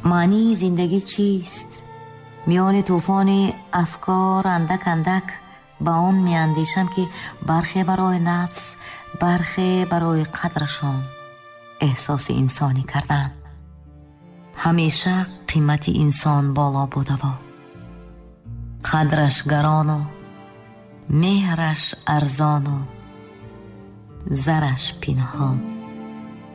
маънии зиндагӣ чист? миёни тӯфони афкор андак андак ба он меандешам ки бархе барои нафс, бархе барои қадрашон эҳсоси инсонӣ карданд. ҳамеша қимати инсон боло будаво, қадраш гарону меҳраш арзону зараш пинҳон.